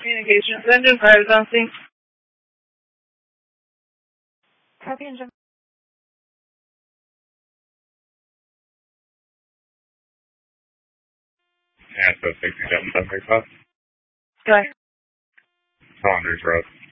Communications engine, fire on scene. Copy engine. Yeah, so 67, 765. Go ahead. Saunders Road.